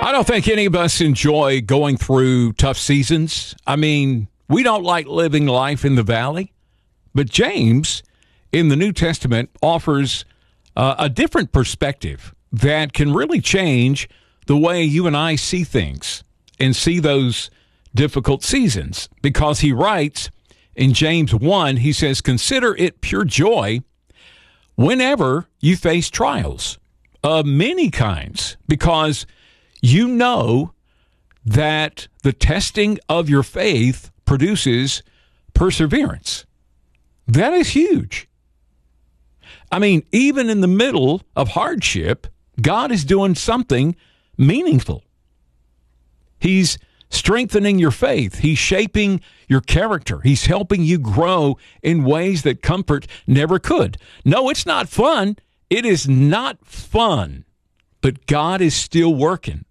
I don't think any of us enjoy going through tough seasons. I mean, we don't like living life in the valley. But James, in the New Testament, offers a different perspective that can really change the way you and I see things and see those difficult seasons. Because he writes in James 1, he says, "Consider it pure joy whenever you face trials of many kinds, because you know that the testing of your faith produces perseverance." That is huge. I mean, even in the middle of hardship, God is doing something meaningful. He's strengthening your faith. He's shaping your character. He's helping you grow in ways that comfort never could. No, it's not fun. It is not fun. But God is still working.